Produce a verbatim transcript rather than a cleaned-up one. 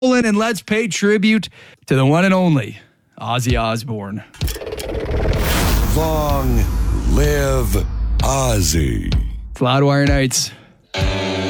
And let's pay tribute to the one and only Ozzy Osbourne. Long live Ozzy. It's Loudwire Nights.